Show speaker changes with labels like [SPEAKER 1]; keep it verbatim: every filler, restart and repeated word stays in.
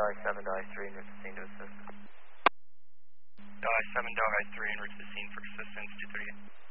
[SPEAKER 1] Delhi seven, Delhi three, en route to scene to assist.
[SPEAKER 2] Delhi seven, Delhi three, en route to the scene for assistance, two thirty-eight.